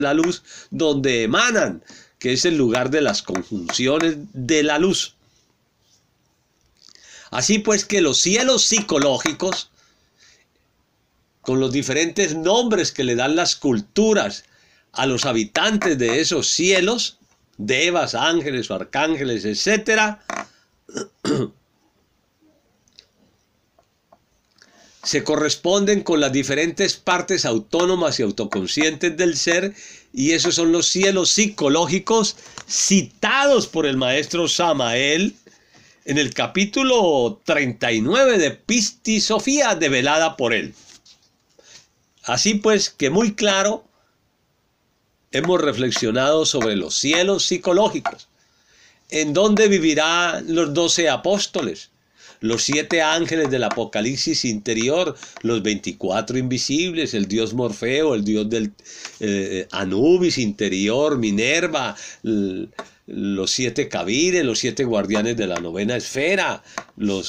la luz, donde emanan, que es el lugar de las conjunciones de la luz. Así pues que los cielos psicológicos, con los diferentes nombres que le dan las culturas a los habitantes de esos cielos, devas, ángeles o arcángeles, etc., se corresponden con las diferentes partes autónomas y autoconscientes del ser, y esos son los cielos psicológicos citados por el maestro Samael en el capítulo 39 de Pistisofía develada por él. Así pues que muy claro hemos reflexionado sobre los cielos psicológicos, en donde vivirán los 12 apóstoles, los 7 ángeles del Apocalipsis interior, los 24 invisibles, el dios Morfeo, el dios del Anubis interior, Minerva, los 7 Cabires, los 7 guardianes de la novena esfera, los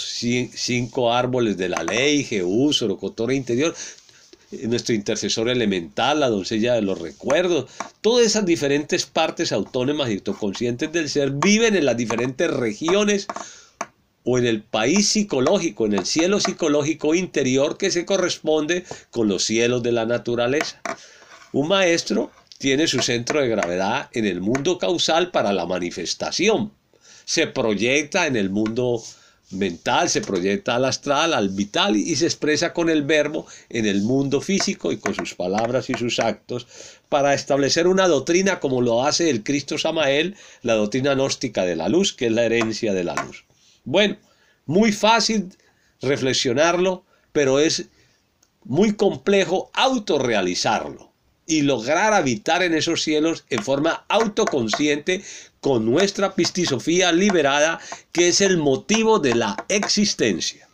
5 árboles de la ley, Jehú, Sorocotora interior, nuestro intercesor elemental, la doncella de los recuerdos. Todas esas diferentes partes autónomas y autoconscientes del ser viven en las diferentes regiones o en el país psicológico, en el cielo psicológico interior, que se corresponde con los cielos de la naturaleza. Un maestro tiene su centro de gravedad en el mundo causal para la manifestación. Se proyecta en el mundo mental, se proyecta al astral, al vital, y se expresa con el verbo en el mundo físico y con sus palabras y sus actos para establecer una doctrina como lo hace el Cristo Samael, la doctrina gnóstica de la luz, que es la herencia de la luz. Bueno, muy fácil reflexionarlo, pero es muy complejo autorrealizarlo y lograr habitar en esos cielos en forma autoconsciente con nuestra pistisofía liberada, que es el motivo de la existencia.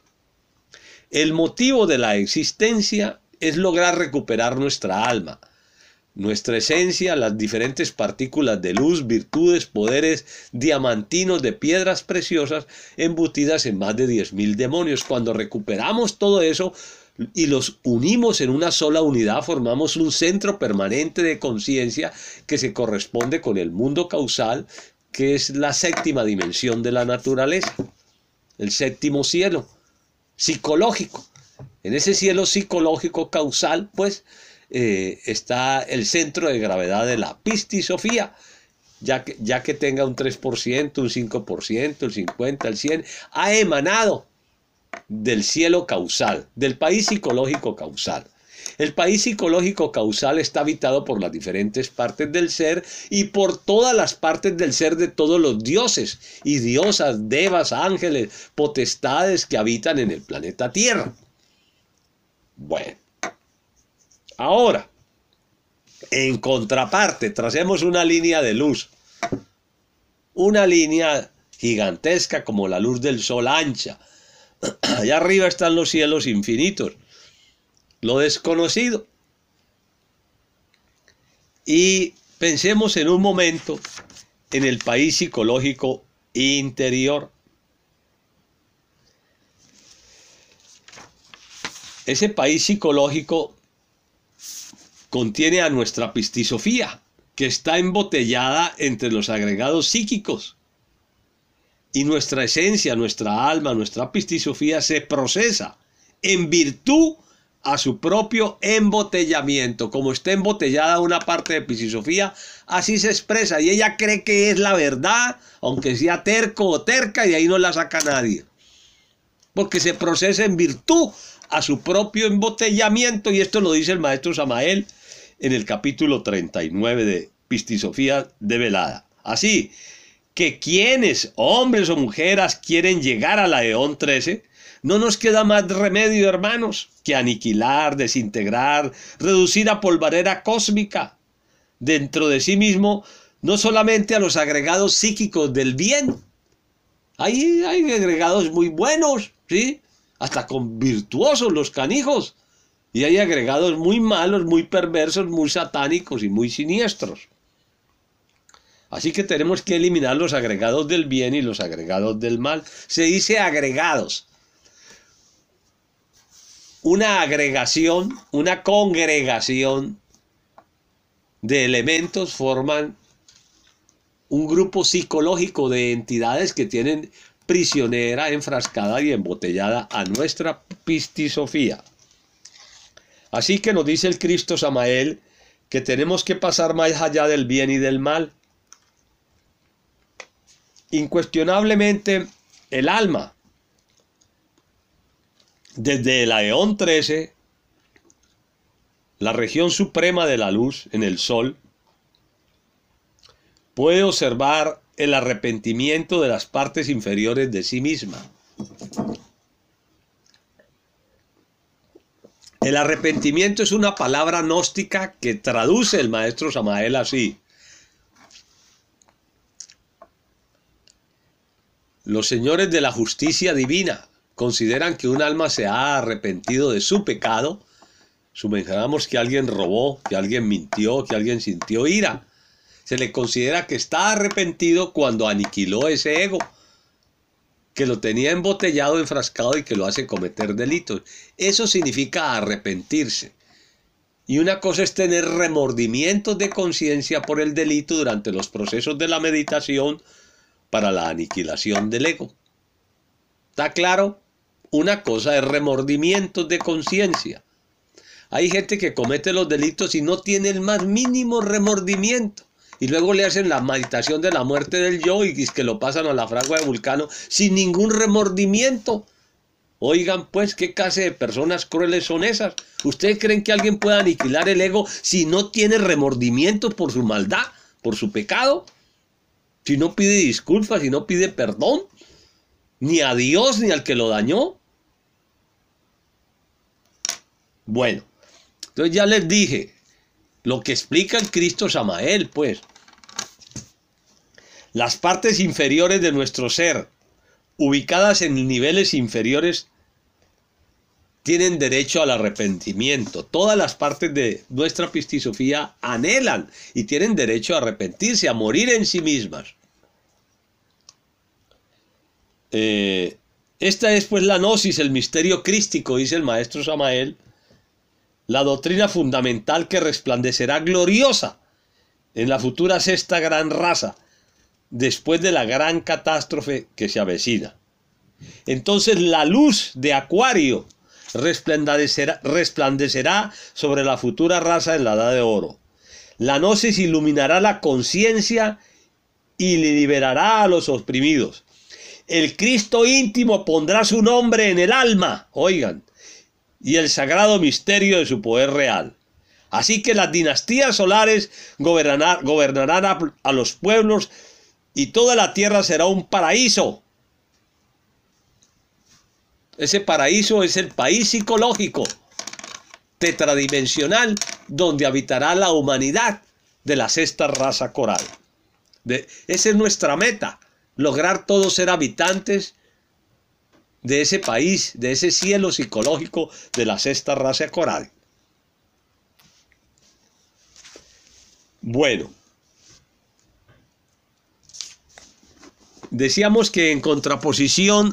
El motivo de la existencia es lograr recuperar nuestra alma, nuestra esencia, las diferentes partículas de luz, virtudes, poderes diamantinos de piedras preciosas embutidas en más de 10.000 demonios. Cuando recuperamos todo eso y los unimos en una sola unidad, formamos un centro permanente de conciencia que se corresponde con el mundo causal, que es la séptima dimensión de la naturaleza, el séptimo cielo psicológico. En ese cielo psicológico causal, pues, está el centro de gravedad de la pistisofía, ya que tenga un 3%, un 5%, el 50%, el 100%, ha emanado del cielo causal, del país psicológico causal. El país psicológico causal está habitado por las diferentes partes del ser y por todas las partes del ser de todos los dioses y diosas, devas, ángeles, potestades que habitan en el planeta Tierra. Bueno, ahora, en contraparte, tracemos una línea de luz, una línea gigantesca como la luz del sol ancha. Allá arriba están los cielos infinitos, lo desconocido. Y pensemos en un momento en el país psicológico interior. Ese país psicológico contiene a nuestra pistisofía, que está embotellada entre los agregados psíquicos. Y nuestra esencia, nuestra alma, nuestra pistisofía se procesa en virtud a su propio embotellamiento. Como está embotellada una parte de pistisofía, así se expresa. Y ella cree que es la verdad, aunque sea terco o terca, y ahí no la saca nadie. Porque se procesa en virtud a su propio embotellamiento. Y esto lo dice el maestro Samael en el capítulo 39 de Pistisofía develada. Así que quienes, hombres o mujeres, quieren llegar a la Eón 13, no nos queda más remedio, hermanos, que aniquilar, desintegrar, reducir a polvareda cósmica dentro de sí mismo, no solamente a los agregados psíquicos del bien. Hay agregados muy buenos, ¿sí? Hasta con virtuosos los canijos. Y hay agregados muy malos, muy perversos, muy satánicos y muy siniestros. Así que tenemos que eliminar los agregados del bien y los agregados del mal. Se dice agregados. Una agregación, una congregación, de elementos forman un grupo psicológico de entidades que tienen prisionera, enfrascada y embotellada a nuestra pistisofía. Así que nos dice el Cristo Samael que tenemos que pasar más allá del bien y del mal. Incuestionablemente, el alma, desde el Aeón 13, la región suprema de la luz en el sol, puede observar el arrepentimiento de las partes inferiores de sí misma. El arrepentimiento es una palabra gnóstica que traduce el maestro Samael así: los señores de la justicia divina consideran que un alma se ha arrepentido de su pecado. Supongamos que alguien robó, que alguien mintió, que alguien sintió ira. Se le considera que está arrepentido cuando aniquiló ese ego, que lo tenía embotellado, enfrascado y que lo hace cometer delitos. Eso significa arrepentirse. Y una cosa es tener remordimientos de conciencia por el delito durante los procesos de la meditación para la aniquilación del ego. ¿Está claro? Una cosa es remordimientos de conciencia. Hay gente que comete los delitos y no tiene el más mínimo remordimiento. Y luego le hacen la meditación de la muerte del yo y que lo pasan a la fragua de Vulcano sin ningún remordimiento. Oigan pues, ¿qué clase de personas crueles son esas? ¿Ustedes creen que alguien puede aniquilar el ego si no tiene remordimiento por su maldad, por su pecado? Si no pide disculpas, si no pide perdón, ni a Dios ni al que lo dañó. Bueno, entonces ya les dije lo que explica el Cristo Samael, pues. Las partes inferiores de nuestro ser, ubicadas en niveles inferiores, tienen derecho al arrepentimiento. Todas las partes de nuestra pistisofía anhelan y tienen derecho a arrepentirse, a morir en sí mismas. Esta es pues la gnosis, el misterio crístico, dice el maestro Samael, la doctrina fundamental que resplandecerá gloriosa en la futura sexta gran raza, después de la gran catástrofe que se avecina. Entonces la luz de Acuario resplandecerá sobre la futura raza en la edad de oro. La gnosis iluminará la conciencia y liberará a los oprimidos. El Cristo íntimo pondrá su nombre en el alma, oigan, y el sagrado misterio de su poder real. Así que las dinastías solares gobernarán a los pueblos y toda la tierra será un paraíso. Ese paraíso es el país psicológico, tetradimensional, donde habitará la humanidad de la sexta raza coral. Esa es nuestra meta, lograr todos ser habitantes de ese país, de ese cielo psicológico de la sexta raza coral. Bueno, decíamos que en contraposición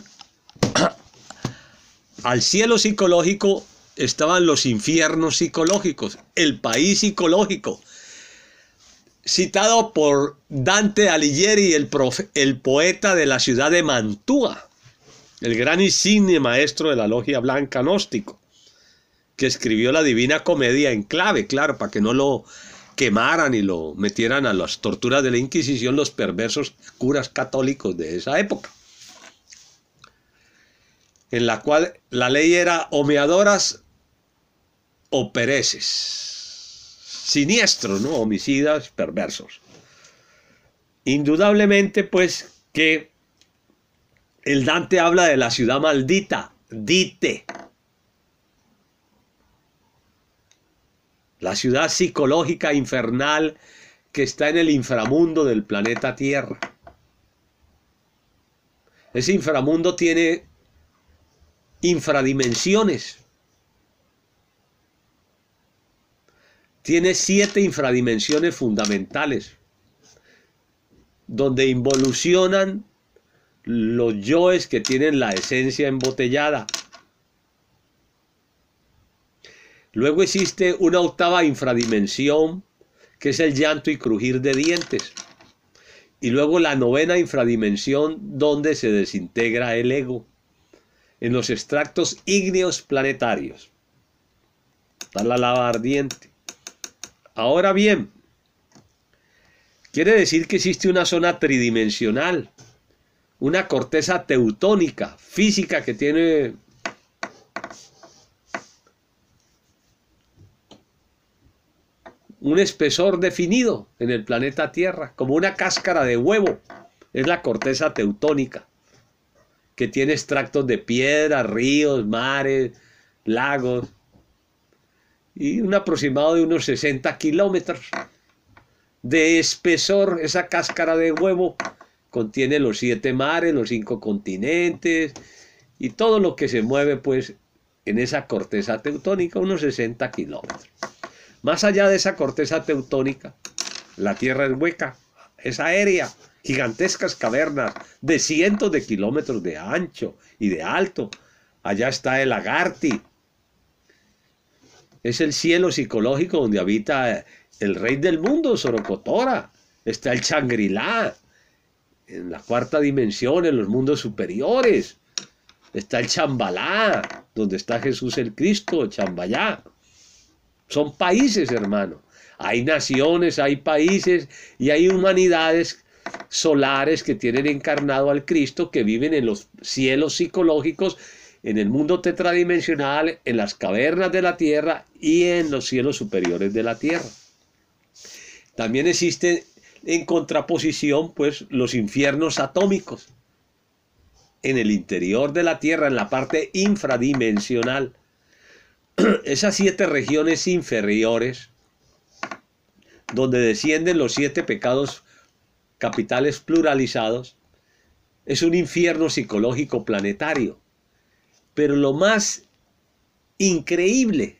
al cielo psicológico estaban los infiernos psicológicos, el país psicológico, citado por Dante Alighieri, el poeta de la ciudad de Mantua, el gran insigne maestro de la logia blanca gnóstico, que escribió la Divina Comedia en clave, claro, para que no lo quemaran y lo metieran a las torturas de la Inquisición los perversos curas católicos de esa época, en la cual la ley era o me adoras o pereces. Siniestros, ¿no? Homicidas, perversos. Indudablemente, pues, que el Dante habla de la ciudad maldita, Dite. La ciudad psicológica infernal que está en el inframundo del planeta Tierra. Ese inframundo tiene infradimensiones. Tiene 7 infradimensiones fundamentales, donde involucionan los yoes que tienen la esencia embotellada. Luego existe una octava infradimensión que es el llanto y crujir de dientes. Y luego la novena infradimensión, donde se desintegra el ego, en los extractos ígneos planetarios. Está la lava ardiente. Ahora bien, quiere decir que existe una zona tridimensional, una corteza teutónica, física, que tiene un espesor definido en el planeta Tierra, como una cáscara de huevo. Es la corteza teutónica, que tiene extractos de piedra, ríos, mares, lagos, y un aproximado de unos 60 kilómetros de espesor. Esa cáscara de huevo contiene los 7 mares, los 5 continentes y todo lo que se mueve pues en esa corteza teutónica, unos 60 kilómetros. Más allá de esa corteza teutónica, la Tierra es hueca, es aérea, gigantescas cavernas de cientos de kilómetros de ancho y de alto. Allá está el Agarthy. Es el cielo psicológico donde habita el rey del mundo, Sorocotora. Está el Shangri-La, en la cuarta dimensión, en los mundos superiores. Está el Chambalá, donde está Jesús el Cristo, Chambayá. Son países, hermano. Hay naciones, hay países y hay humanidades solares que tienen encarnado al Cristo, que viven en los cielos psicológicos, en el mundo tetradimensional, en las cavernas de la Tierra y en los cielos superiores de la Tierra. También existen en contraposición pues los infiernos atómicos en el interior de la Tierra, en la parte infradimensional. Esas 7 regiones inferiores, donde descienden los 7 pecados capitales pluralizados, es un infierno psicológico planetario. Pero lo más increíble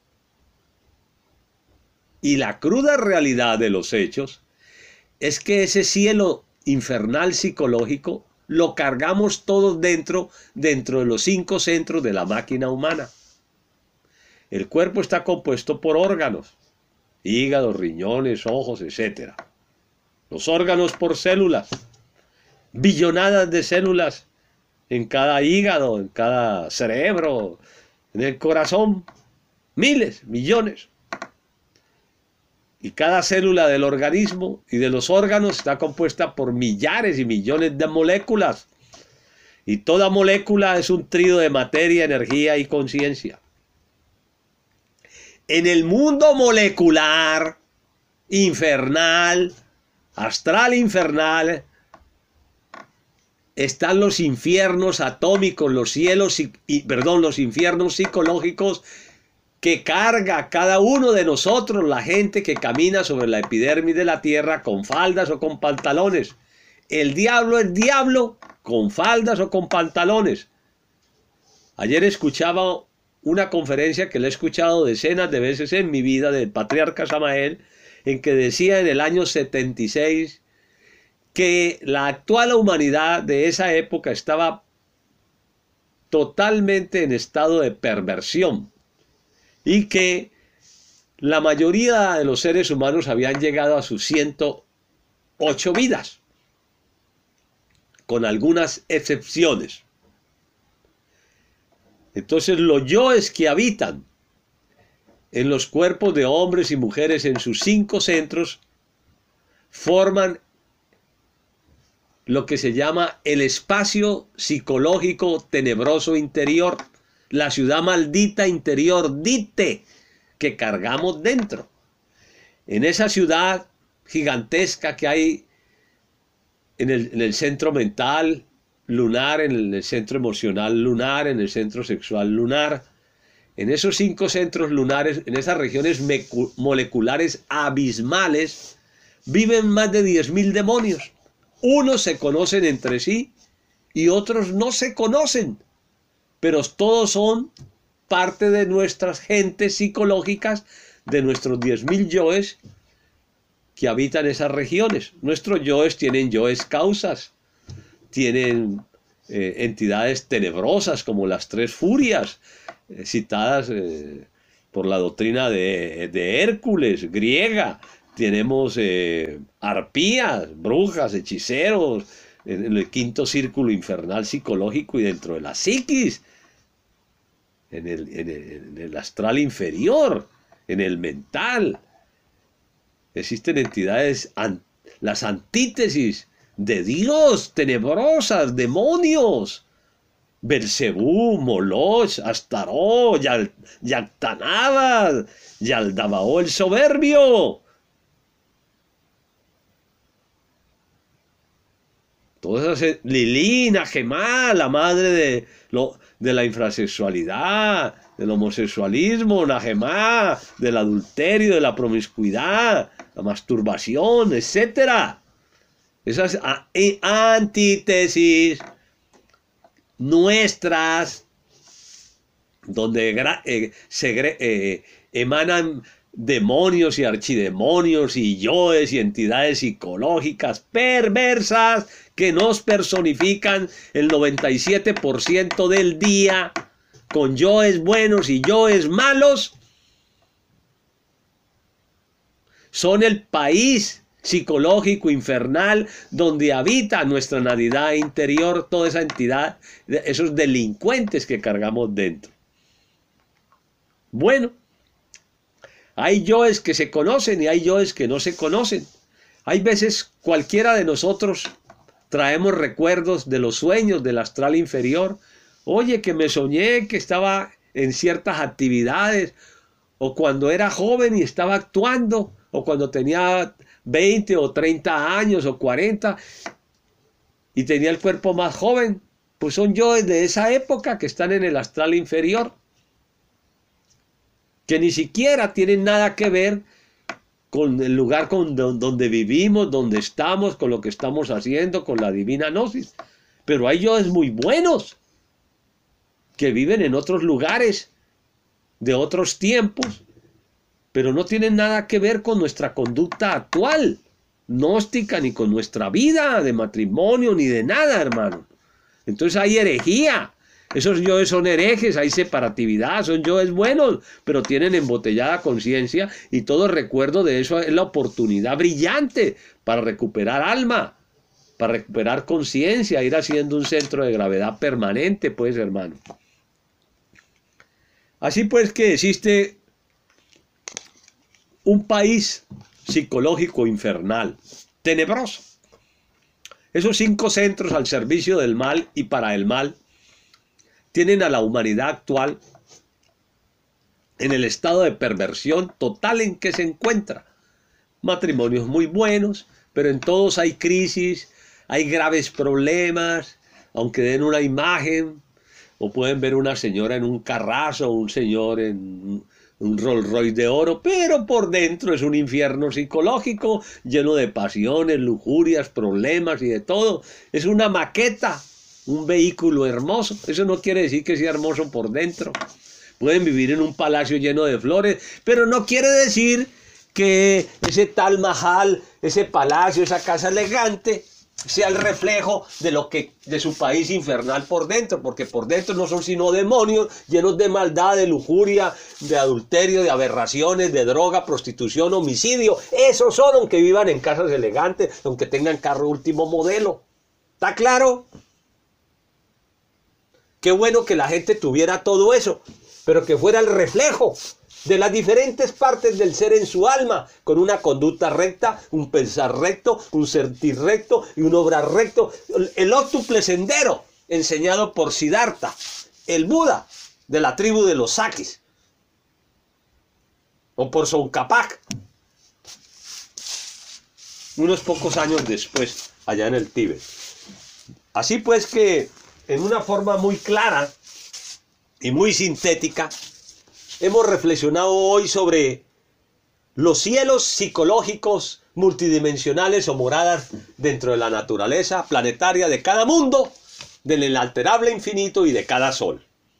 y la cruda realidad de los hechos es que ese cielo infernal psicológico lo cargamos todos dentro de los 5 centros de la máquina humana. El cuerpo está compuesto por órganos, hígado, riñones, ojos, etc. Los órganos por células, billonadas de células en cada hígado, en cada cerebro, en el corazón, miles, millones. Y cada célula del organismo y de los órganos está compuesta por millares y millones de moléculas. Y toda molécula es un trío de materia, energía y conciencia. En el mundo molecular, infernal, astral infernal, están los infiernos atómicos, los infiernos psicológicos que carga cada uno de nosotros, la gente que camina sobre la epidermis de la Tierra con faldas o con pantalones. El diablo es diablo con faldas o con pantalones. Ayer escuchaba una conferencia que le he escuchado decenas de veces en mi vida del patriarca Samael, en que decía en el año 76 que la actual humanidad de esa época estaba totalmente en estado de perversión y que la mayoría de los seres humanos habían llegado a sus 108 vidas, con algunas excepciones. Entonces los yoes que habitan en los cuerpos de hombres y mujeres en sus 5 centros forman lo que se llama el espacio psicológico tenebroso interior, la ciudad maldita interior, dite, que cargamos dentro. En esa ciudad gigantesca que hay en el centro mental lunar, en el centro emocional lunar, en el centro sexual lunar, en esos 5 centros lunares, en esas regiones moleculares abismales, viven más de 10.000 demonios. Unos se conocen entre sí y otros no se conocen, pero todos son parte de nuestras gentes psicológicas, de nuestros 10.000 yoes que habitan esas regiones. Nuestros yoes tienen yoes causas, tienen entidades tenebrosas como las 3 furias, citadas por la doctrina de Hércules, griega, tenemos arpías, brujas, hechiceros, en el quinto círculo infernal psicológico y dentro de la psiquis, en el astral inferior, en el mental. Existen entidades, las antítesis de Dios, tenebrosas, demonios. Belcebú, Moloch, Astaró, Yactanabal, Yaldabaoth el soberbio. Todas esas, Lilí, Nagemá, la madre de la infrasexualidad, del homosexualismo, Nagemá, del adulterio, de la promiscuidad, la masturbación, etc. Esas antítesis nuestras, donde emanan demonios y archidemonios y yoes y entidades psicológicas perversas que nos personifican el 97% del día, con yoes buenos y yoes malos, son el país psicológico infernal donde habita nuestra navidad interior, toda esa entidad, esos delincuentes que cargamos dentro. Bueno, hay yoes que se conocen y hay yoes que no se conocen. Hay veces cualquiera de nosotros traemos recuerdos de los sueños del astral inferior. Oye, que me soñé que estaba en ciertas actividades, o cuando era joven y estaba actuando, o cuando tenía 20 o 30 años o 40 y tenía el cuerpo más joven. Pues son yoes de esa época que están en el astral inferior, que ni siquiera tienen nada que ver con el lugar donde vivimos, donde estamos, con lo que estamos haciendo, con la divina gnosis. Pero hay yoes muy buenos que viven en otros lugares, de otros tiempos, pero no tienen nada que ver con nuestra conducta actual, gnóstica, ni con nuestra vida de matrimonio, ni de nada, hermano. Entonces hay herejía. Esos yoes son herejes, hay separatividad, son yoes buenos, pero tienen embotellada conciencia, y todo recuerdo de eso es la oportunidad brillante para recuperar alma, para recuperar conciencia, ir haciendo un centro de gravedad permanente, pues, hermano. Así pues que existe un país psicológico infernal, tenebroso. Esos 5 centros al servicio del mal y para el mal tienen a la humanidad actual en el estado de perversión total en que se encuentra. Matrimonios muy buenos, pero en todos hay crisis, hay graves problemas, aunque den una imagen, o pueden ver una señora en un carrazo, o un señor en un Rolls Royce de oro, pero por dentro es un infierno psicológico lleno de pasiones, lujurias, problemas y de todo. Es una maqueta, un vehículo hermoso. Eso no quiere decir que sea hermoso por dentro. Pueden vivir en un palacio lleno de flores, pero no quiere decir que ese Taj Mahal, ese palacio, esa casa elegante, sea el reflejo de su país infernal por dentro, porque por dentro no son sino demonios llenos de maldad, de lujuria, de adulterio, de aberraciones, de droga, prostitución, homicidio. Esos son, aunque vivan en casas elegantes, aunque tengan carro último modelo. ¿Está claro? Qué bueno que la gente tuviera todo eso, pero que fuera el reflejo de las diferentes partes del ser en su alma, con una conducta recta, un pensar recto, un sentir recto y un obrar recto. El óctuple sendero enseñado por Siddhartha, el Buda de la tribu de los Sakis, o por Tsongkhapa, unos pocos años después, allá en el Tíbet. Así pues que, en una forma muy clara y muy sintética, hemos reflexionado hoy sobre los cielos psicológicos multidimensionales o moradas dentro de la naturaleza planetaria de cada mundo, del inalterable infinito y de cada sol.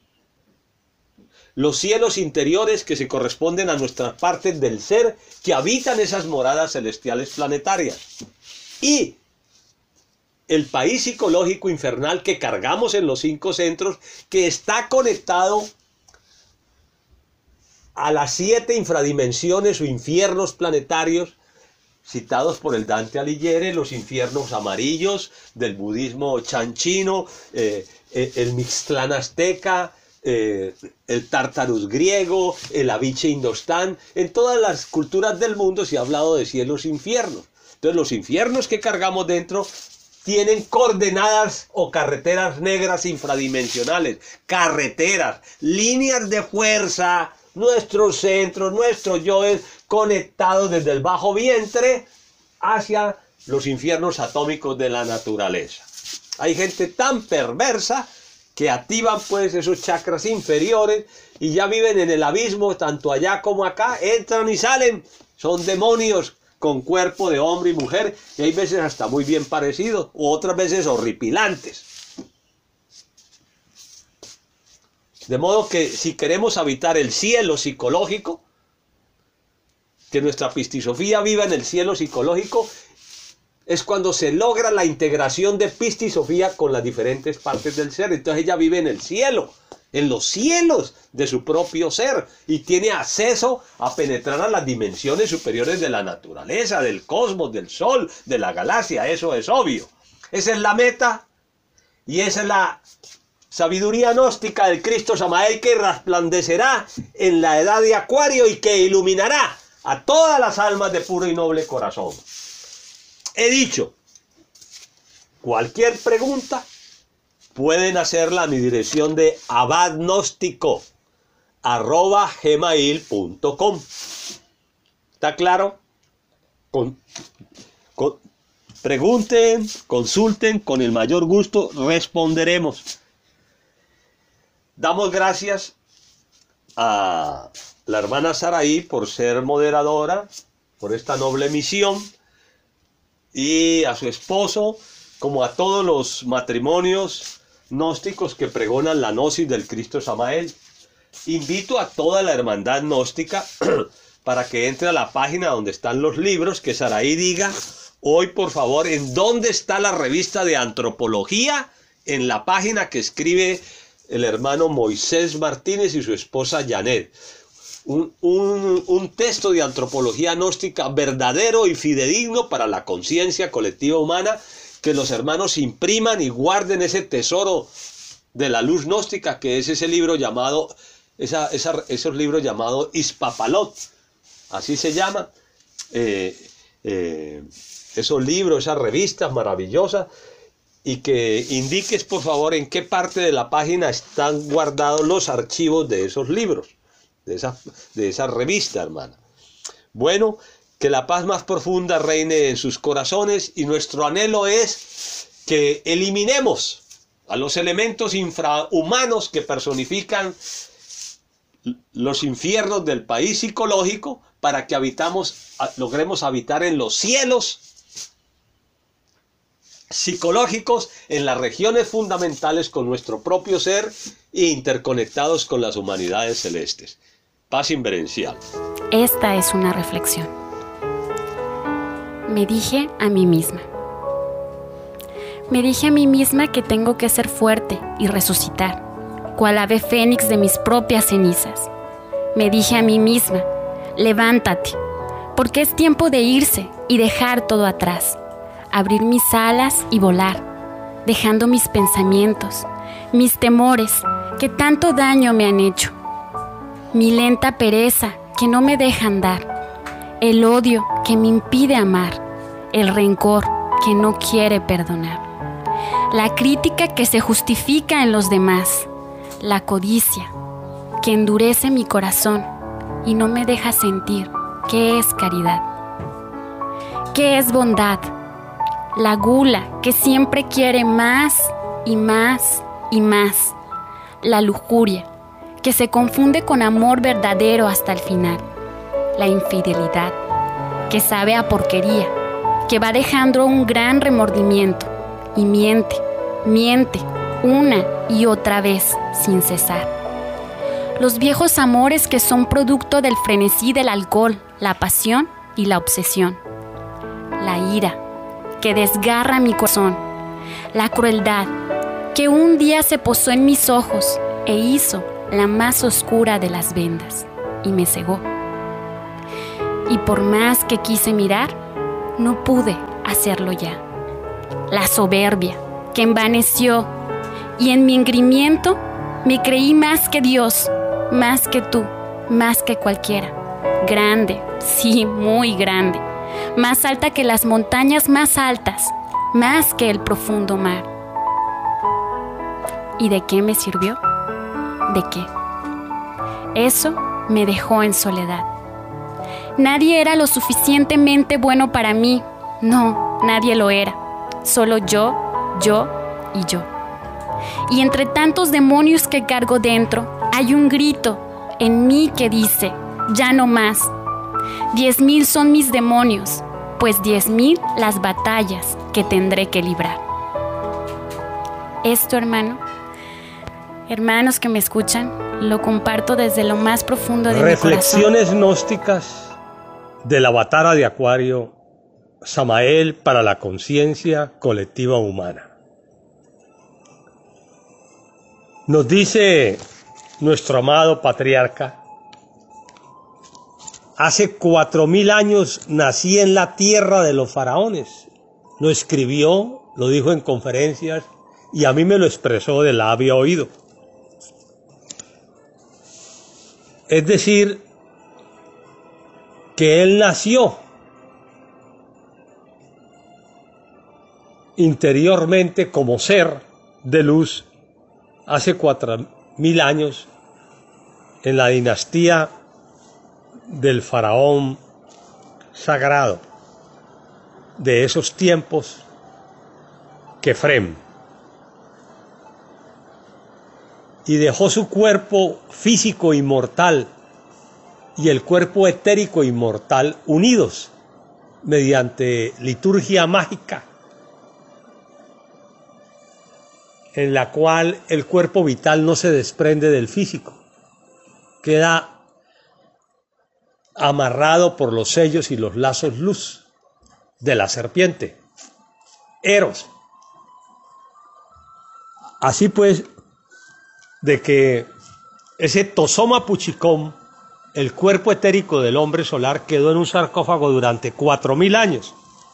Los cielos interiores que se corresponden a nuestras partes del ser que habitan esas moradas celestiales planetarias. Y el país psicológico infernal que cargamos en los 5 centros, que está conectado a las 7 infradimensiones o infiernos planetarios citados por el Dante Alighieri, los infiernos amarillos del budismo chanchino, el Mixtlán azteca, el Tártarus griego, el Aviche indostán. En todas las culturas del mundo se ha hablado de cielos e infiernos. Entonces los infiernos que cargamos dentro tienen coordenadas o carreteras negras infradimensionales, carreteras, líneas de fuerza, nuestros centros, nuestros yoes conectados desde el bajo vientre hacia los infiernos atómicos de la naturaleza. Hay gente tan perversa que activan pues esos chakras inferiores y ya viven en el abismo, tanto allá como acá, entran y salen, son demonios con cuerpo de hombre y mujer, y hay veces hasta muy bien parecidos, u otras veces horripilantes. De modo que si queremos habitar el cielo psicológico, que nuestra pistisofía viva en el cielo psicológico, es cuando se logra la integración de pistisofía con las diferentes partes del ser. Entonces ella vive en el cielo, en los cielos de su propio ser, y tiene acceso a penetrar a las dimensiones superiores de la naturaleza, del cosmos, del sol, de la galaxia. Eso es obvio. Esa es la meta y esa es la sabiduría gnóstica del Cristo Samael, que resplandecerá en la edad de Acuario y que iluminará a todas las almas de puro y noble corazón. He dicho, cualquier pregunta pueden hacerla a mi dirección de abadgnostico@gmail.com. ¿Está claro? Pregunten, consulten, con el mayor gusto responderemos. Damos gracias a la hermana Saraí por ser moderadora, por esta noble misión, y a su esposo, como a todos los matrimonios gnósticos que pregonan la gnosis del Cristo Samael. Invito a toda la hermandad gnóstica para que entre a la página donde están los libros, que Saraí diga hoy, por favor, en dónde está la revista de antropología, en la página que escribe el hermano Moisés Martínez y su esposa Janet. Un texto de antropología gnóstica verdadero y fidedigno para la conciencia colectiva humana, que los hermanos impriman y guarden ese tesoro de la luz gnóstica, que es ese libro llamado, esos libros llamados Ispapalot, así se llama, esos libros, esas revistas maravillosas, y que indiques por favor en qué parte de la página están guardados los archivos de esos libros, de esa revista, hermana. Bueno, que la paz más profunda reine en sus corazones, y nuestro anhelo es que eliminemos a los elementos infrahumanos que personifican los infiernos del país psicológico, para que logremos habitar en los cielos psicológicos, en las regiones fundamentales con nuestro propio ser e interconectados con las humanidades celestes. Paz inverencial. Esta es una reflexión. Me dije a mí misma. Me dije a mí misma que tengo que ser fuerte y resucitar, cual ave fénix de mis propias cenizas. Me dije a mí misma, levántate, porque es tiempo de irse y dejar todo atrás, abrir mis alas y volar, dejando mis pensamientos, mis temores que tanto daño me han hecho, mi lenta pereza que no me deja andar, el odio que me impide amar, el rencor que no quiere perdonar, la crítica que se justifica en los demás, la codicia que endurece mi corazón y no me deja sentir qué es caridad, qué es bondad, la gula que siempre quiere más y más y más, la lujuria que se confunde con amor verdadero hasta el final, la infidelidad que sabe a porquería, que va dejando un gran remordimiento y miente una y otra vez sin cesar. Los viejos amores que son producto del frenesí del alcohol, la pasión y la obsesión. La ira que desgarra mi corazón, la crueldad que un día se posó en mis ojos e hizo la más oscura de las vendas y me cegó. Y por más que quise mirar, no pude hacerlo ya. La soberbia que envaneció, y en mi engreimiento me creí más que Dios, más que tú, más que cualquiera. Grande, sí, muy grande, más alta que las montañas más altas, más que el profundo mar. ¿Y de qué me sirvió? ¿De qué? Eso me dejó en soledad. Nadie era lo suficientemente bueno para mí. No, nadie lo era. Solo yo y yo. Y entre tantos demonios que cargo dentro, hay un grito en mí que dice: ya no más. 10,000 son mis demonios, pues 10,000 las batallas que tendré que librar. Esto, hermanos que me escuchan, lo comparto desde lo más profundo de mi corazón. Reflexiones gnósticas de la Batara de Acuario, Samael para la conciencia colectiva humana. Nos dice nuestro amado patriarca: hace 4,000 años nací en la tierra de los faraones. Lo escribió, lo dijo en conferencias y a mí me lo expresó de labio a oído. Es decir, que él nació interiormente como ser de luz hace 4,000 años en la dinastía del faraón sagrado de esos tiempos, Kefrem, y dejó su cuerpo físico inmortal y el cuerpo etérico inmortal unidos mediante liturgia mágica, en la cual el cuerpo vital no se desprende del físico, queda amarrado por los sellos y los lazos luz de la serpiente, Eros. Así pues, de que ese Tosoma Puchicom, el cuerpo etérico del hombre solar, quedó en un sarcófago durante 4,000 años.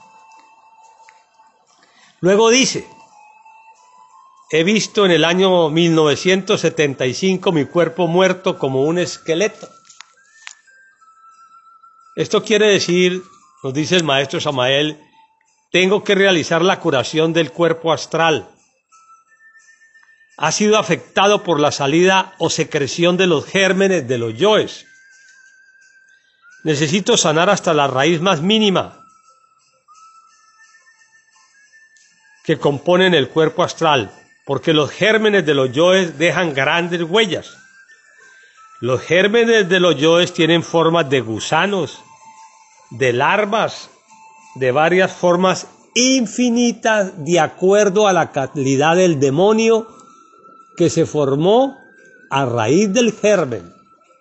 Luego dice: he visto en el año 1975 mi cuerpo muerto como un esqueleto. Esto quiere decir, nos dice el maestro Samael, tengo que realizar la curación del cuerpo astral. Ha sido afectado por la salida o secreción de los gérmenes de los yoes. Necesito sanar hasta la raíz más mínima que componen el cuerpo astral, porque los gérmenes de los yoes dejan grandes huellas. Los gérmenes de los yoes tienen formas de gusanos, de larvas, de varias formas infinitas de acuerdo a la calidad del demonio que se formó a raíz del germen.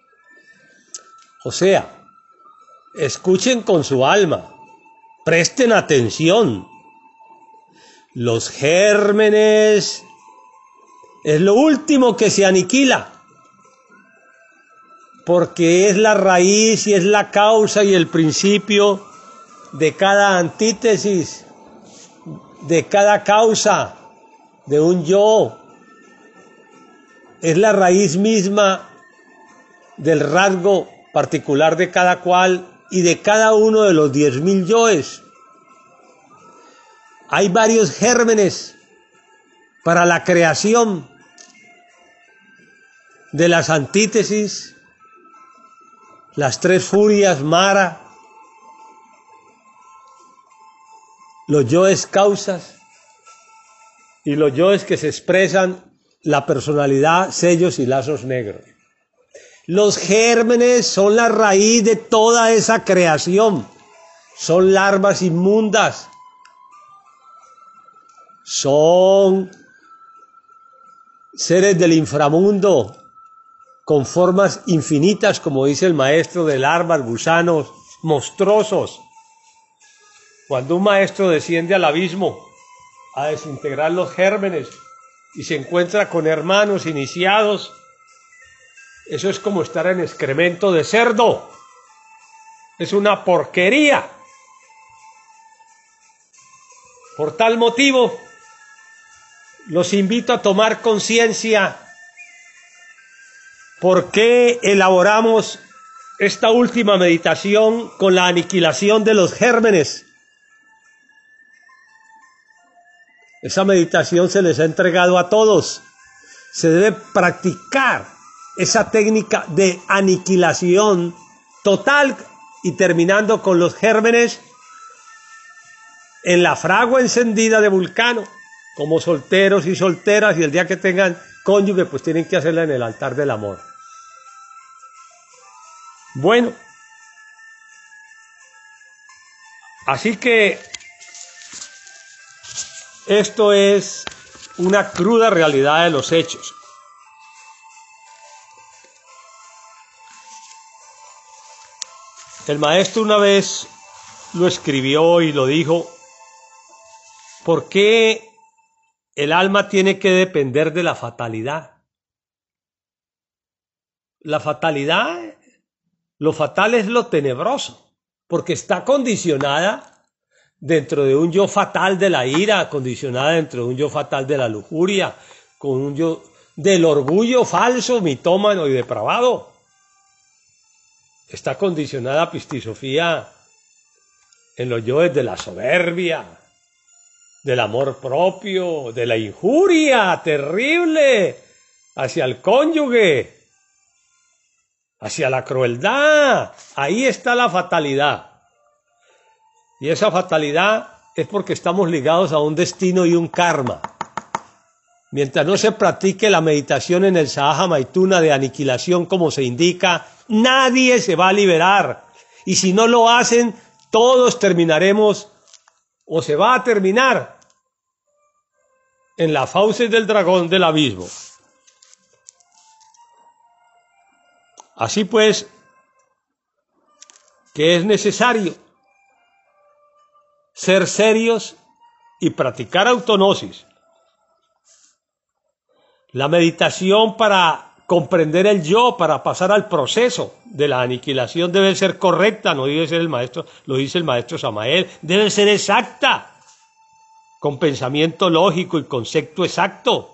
O sea, escuchen con su alma, presten atención. Los gérmenes es lo último que se aniquila, porque es la raíz y es la causa y el principio de cada antítesis, de cada causa, de un yo. Es la raíz misma del rasgo particular de cada cual y de cada uno de los 10,000 yoes. Hay varios gérmenes para la creación de las antítesis, las tres furias, Mara, los yoes causas y los yoes que se expresan la personalidad, sellos y lazos negros. Los gérmenes son la raíz de toda esa creación, son larvas inmundas, son seres del inframundo con formas infinitas, como dice el maestro, de larvas, gusanos monstruosos. Cuando un maestro desciende al abismo a desintegrar los gérmenes y se encuentra con hermanos iniciados, eso es como estar en excremento de cerdo. Es una porquería. Por tal motivo, los invito a tomar conciencia por qué elaboramos esta última meditación con la aniquilación de los gérmenes. Esa meditación se les ha entregado a todos. Se debe practicar esa técnica de aniquilación total y terminando con los gérmenes en la fragua encendida de Vulcano, como solteros y solteras, y el día que tengan cónyuge, pues tienen que hacerla en el altar del amor. Bueno, así que esto es una cruda realidad de los hechos. El maestro una vez lo escribió y lo dijo: ¿por qué el alma tiene que depender de la fatalidad? La fatalidad, lo fatal es lo tenebroso, porque está condicionada dentro de un yo fatal de la ira, condicionada dentro de un yo fatal de la lujuria, con un yo del orgullo falso, mitómano y depravado. Está condicionada Pistisofía en los yoes de la soberbia, del amor propio, de la injuria terrible hacia el cónyuge, hacia la crueldad. Ahí está la fatalidad. Y esa fatalidad es porque estamos ligados a un destino y un karma. Mientras no se practique la meditación en el Sahaja Maituna de aniquilación como se indica, nadie se va a liberar. Y si no lo hacen, todos terminaremos, o se va a terminar, en las fauces del dragón del abismo. Así pues, que es necesario ser serios y practicar autognosis. La meditación para comprender el yo, para pasar al proceso de la aniquilación, debe ser correcta, no debe ser el maestro, lo dice el maestro Samael, debe ser exacta, con pensamiento lógico y concepto exacto.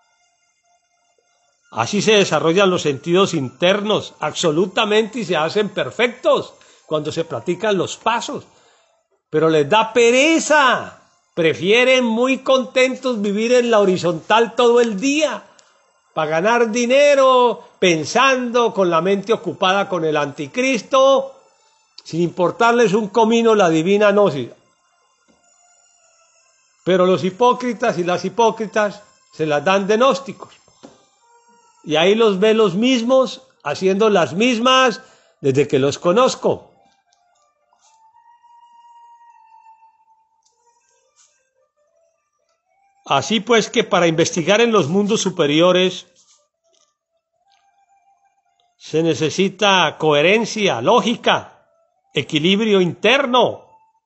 Así se desarrollan los sentidos internos absolutamente y se hacen perfectos cuando se practican los pasos. Pero les da pereza, prefieren muy contentos vivir en la horizontal todo el día para ganar dinero, pensando con la mente ocupada con el anticristo, sin importarles un comino la divina gnosis. Pero los hipócritas y las hipócritas se las dan de gnósticos. Y ahí los ve los mismos, haciendo las mismas desde que los conozco. Así pues que para investigar en los mundos superiores se necesita coherencia, lógica, equilibrio interno.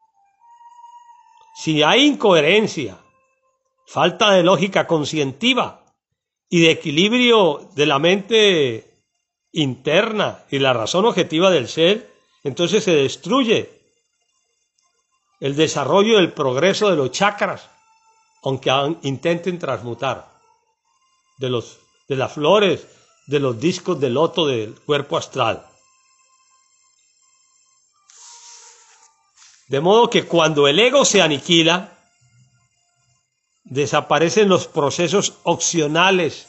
Si hay incoherencia, falta de lógica conscientiva y de equilibrio de la mente interna y la razón objetiva del ser, entonces se destruye el desarrollo del progreso de los chakras, aunque intenten transmutar de las flores, de los discos de loto del cuerpo astral. De modo que cuando el ego se aniquila, desaparecen los procesos opcionales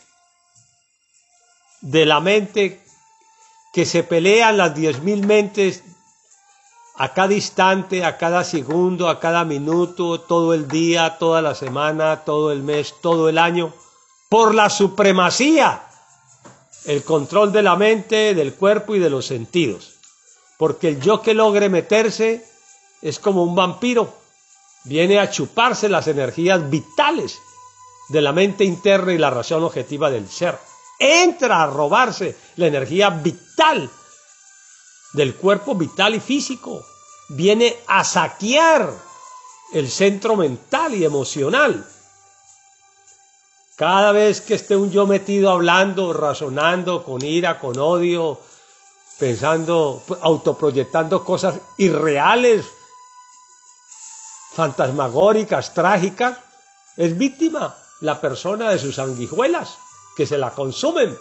de la mente que se pelean las 10.000 mentes a cada instante, a cada segundo, a cada minuto, todo el día, toda la semana, todo el mes, todo el año, por la supremacía, el control de la mente, del cuerpo y de los sentidos. Porque el yo que logre meterse es como un vampiro, viene a chuparse las energías vitales de la mente interna y la razón objetiva del ser. Entra a robarse la energía vital del cuerpo vital y físico. Viene a saquear el centro mental y emocional. Cada vez que esté un yo metido hablando, razonando, con ira, con odio, pensando, autoproyectando cosas irreales, fantasmagóricas, trágicas, es víctima la persona de sus sanguijuelas, que se la consumen.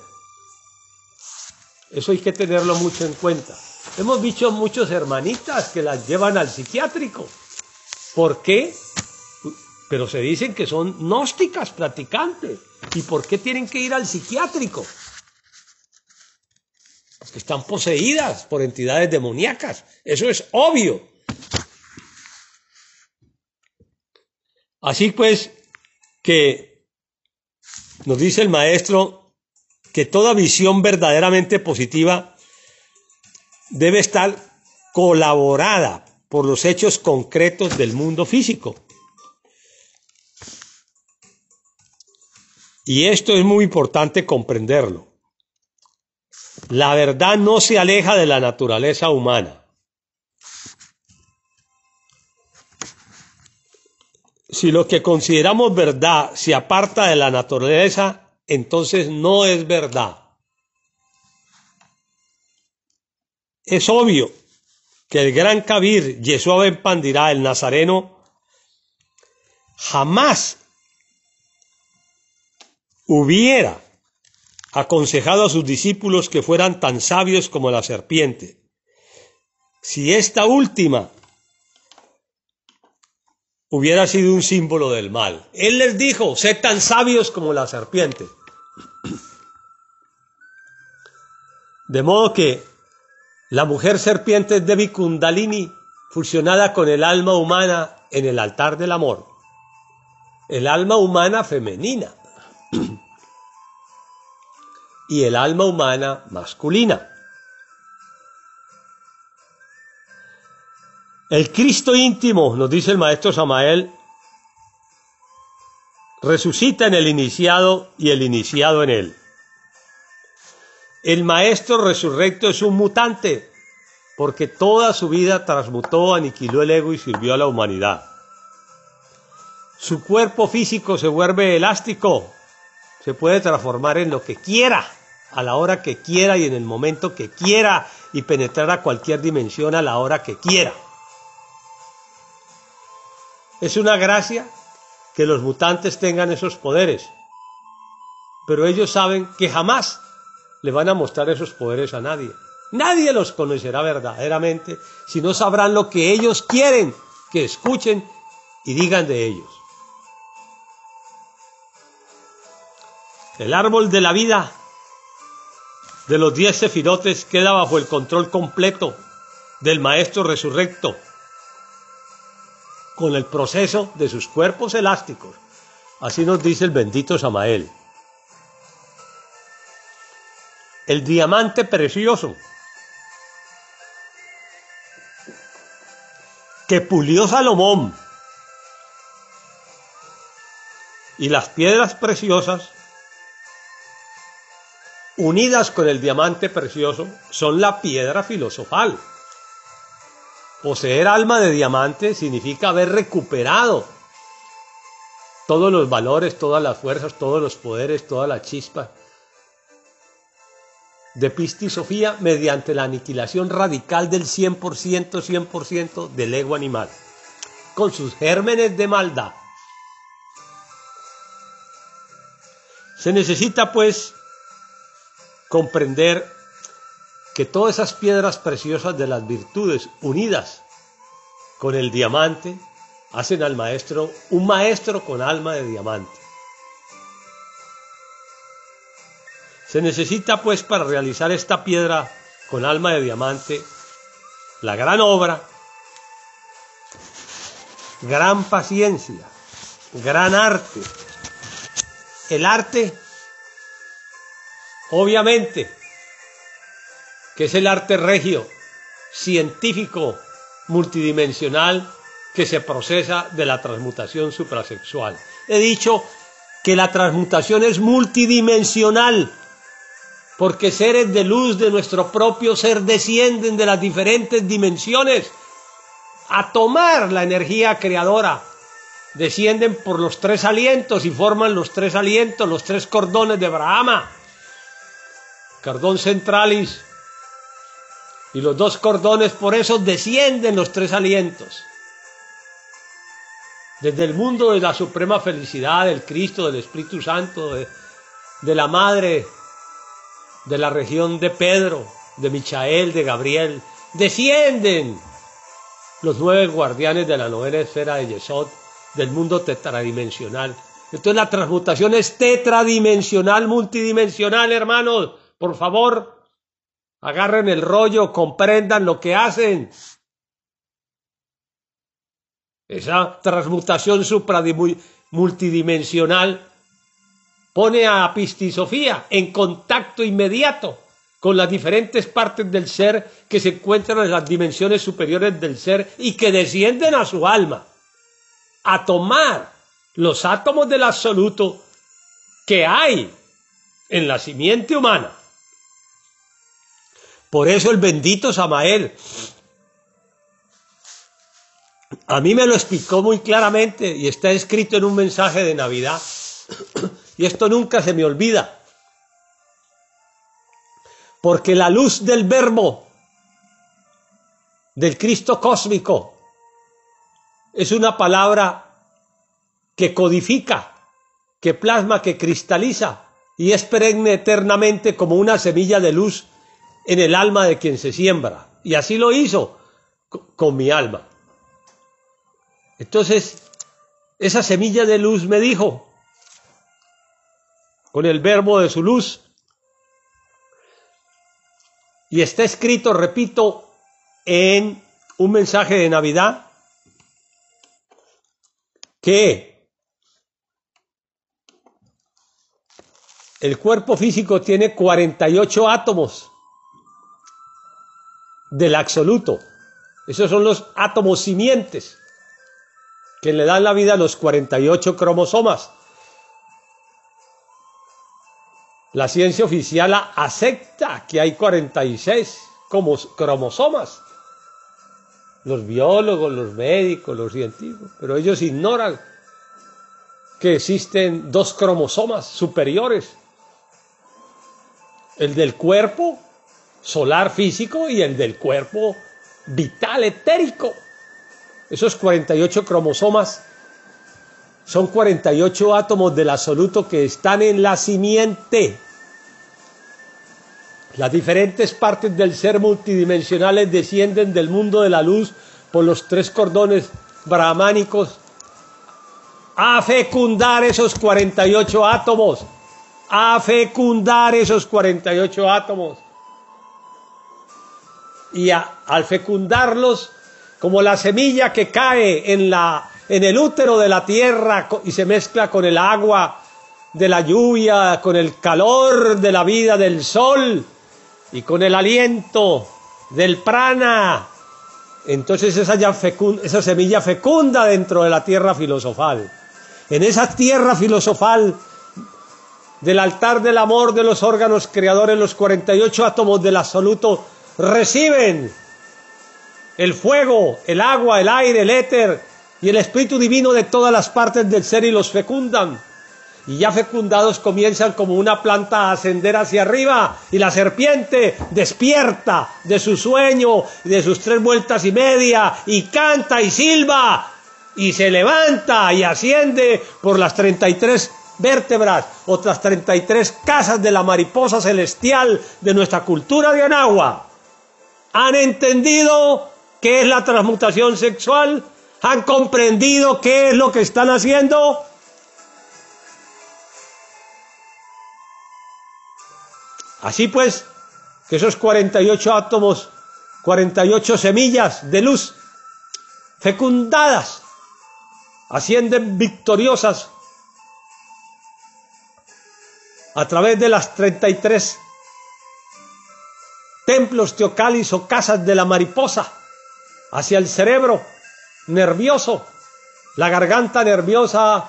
Eso hay que tenerlo mucho en cuenta. Hemos visto muchos hermanitas que las llevan al psiquiátrico. ¿Por qué? Pero se dicen que son gnósticas practicantes. ¿Y por qué tienen que ir al psiquiátrico? Porque están poseídas por entidades demoníacas. Eso es obvio. Así pues, que nos dice el maestro que toda visión verdaderamente positiva debe estar colaborada por los hechos concretos del mundo físico. Y esto es muy importante comprenderlo. La verdad no se aleja de la naturaleza humana. Si lo que consideramos verdad se aparta de la naturaleza, entonces no es verdad. Es obvio que el gran Kabir, Yeshua ben Pandirá, el Nazareno, jamás hubiera aconsejado a sus discípulos que fueran tan sabios como la serpiente, si esta última hubiera sido un símbolo del mal. Él les dijo, sed tan sabios como la serpiente. De modo que la mujer serpiente es Devi Kundalini, fusionada con el alma humana en el altar del amor. El alma humana femenina y el alma humana masculina. El Cristo íntimo, nos dice el maestro Samael, resucita en el iniciado y el iniciado en él. El maestro resurrecto es un mutante, porque toda su vida transmutó, aniquiló el ego y sirvió a la humanidad. Su cuerpo físico se vuelve elástico, se puede transformar en lo que quiera, a la hora que quiera y en el momento que quiera, y penetrar a cualquier dimensión a la hora que quiera. Es una gracia que los mutantes tengan esos poderes, pero ellos saben que jamás le van a mostrar esos poderes a nadie. Nadie los conocerá verdaderamente si no sabrán lo que ellos quieren que escuchen y digan de ellos. El árbol de la vida de los 10 sefirotes queda bajo el control completo del Maestro Resurrecto, con el proceso de sus cuerpos elásticos. Así nos dice el bendito Samael. El diamante precioso que pulió Salomón y las piedras preciosas unidas con el diamante precioso son la piedra filosofal. Poseer alma de diamante significa haber recuperado todos los valores, todas las fuerzas, todos los poderes, toda la chispa de Pisti Sofía mediante la aniquilación radical del 100% del ego animal, con sus gérmenes de maldad. Se necesita, pues, comprender que todas esas piedras preciosas de las virtudes unidas con el diamante hacen al maestro un maestro con alma de diamante. Se necesita pues para realizar esta piedra con alma de diamante la gran obra, gran paciencia, gran arte. El arte, obviamente, que es el arte regio, científico, multidimensional, que se procesa de la transmutación suprasexual. He dicho que la transmutación es multidimensional, porque seres de luz de nuestro propio ser descienden de las diferentes dimensiones a tomar la energía creadora. Descienden por los 3 alientos y forman los 3 alientos, los 3 cordones de Brahma. Cordón centralis y los 2 cordones, por eso descienden los 3 alientos. desde el mundo de la suprema felicidad, del Cristo, del Espíritu Santo, de la Madre, de la región de Pedro, de Michael, de Gabriel, descienden los 9 guardianes de la novena esfera de Yesod, del mundo tetradimensional. Entonces la transmutación es tetradimensional, multidimensional, hermanos. Por favor, agarren el rollo, comprendan lo que hacen. Esa transmutación multidimensional pone a Pistisofía en contacto inmediato con las diferentes partes del ser que se encuentran en las dimensiones superiores del ser y que descienden a su alma a tomar los átomos del absoluto que hay en la simiente humana. Por eso el bendito Samael a mí me lo explicó muy claramente y está escrito en un mensaje de Navidad. Y esto nunca se me olvida. Porque la luz del verbo, del Cristo cósmico, es una palabra que codifica, que plasma, que cristaliza y es perenne eternamente como una semilla de luz en el alma de quien se siembra. Y así lo hizo con mi alma. Entonces, esa semilla de luz me dijo, con el verbo de su luz, y está escrito, repito, en un mensaje de Navidad, que el cuerpo físico tiene 48 átomos del absoluto. Esos son los átomos simientes que le dan la vida a los 48 cromosomas. La ciencia oficial acepta que hay 46 cromosomas. Los biólogos, los médicos, los científicos, pero ellos ignoran que existen 2 cromosomas superiores. El del cuerpo solar físico y el del cuerpo vital etérico. Esos 48 cromosomas son 48 átomos del absoluto que están en la simiente. Las diferentes partes del ser multidimensionales descienden del mundo de la luz por los 3 cordones brahmánicos a fecundar esos 48 átomos. A fecundar esos 48 átomos. Y al fecundarlos, como la semilla que cae en el útero de la tierra y se mezcla con el agua de la lluvia, con el calor de la vida del sol y con el aliento del prana, entonces esa semilla fecunda dentro de la tierra filosofal. En esa tierra filosofal del altar del amor de los órganos creadores, los 48 átomos del absoluto reciben el fuego, el agua, el aire, el éter y el espíritu divino de todas las partes del ser y los fecundan. Y ya fecundados comienzan como una planta a ascender hacia arriba y la serpiente despierta de su sueño, de sus 3 vueltas y media y canta y silba y se levanta y asciende por las 33 vértebras, otras 33 casas de la mariposa celestial de nuestra cultura de Anagua. ¿Han entendido qué es la transmutación sexual? ¿Han comprendido qué es lo que están haciendo? Así pues, que esos 48 átomos, 48 semillas de luz fecundadas, ascienden victoriosas a través de las 33 templos teocalis o casas de la mariposa, hacia el cerebro nervioso, la garganta nerviosa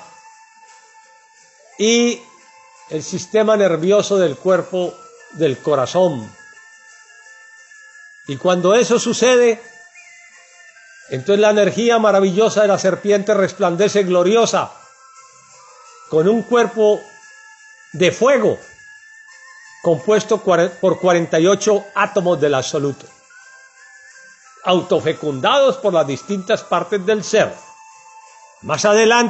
y el sistema nervioso del cuerpo del corazón. Y cuando eso sucede, entonces la energía maravillosa de la serpiente resplandece gloriosa con un cuerpo de fuego compuesto por 48 átomos del absoluto, autofecundados por las distintas partes del ser. Más adelante